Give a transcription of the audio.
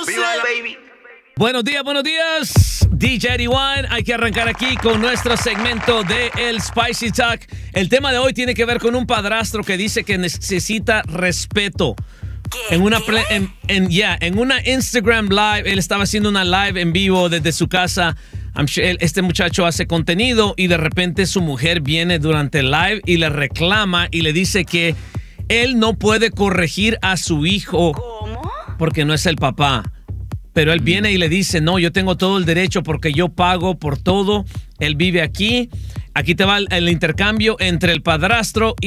Buenos días, DJ 81. Hay que arrancar aquí con nuestro segmento de El Spicy Talk. El tema de hoy tiene que ver con un padrastro que dice que necesita respeto. En una Instagram Live, él estaba haciendo una live en vivo desde su casa. Este muchacho hace contenido y de repente su mujer viene durante el live y le reclama y le dice que él no puede corregir a su hijo. ¿Cómo? Porque no es el papá. Pero él viene y le dice, no, yo tengo todo el derecho porque yo pago por todo. Él vive aquí. Aquí te va el intercambio entre el padrastro y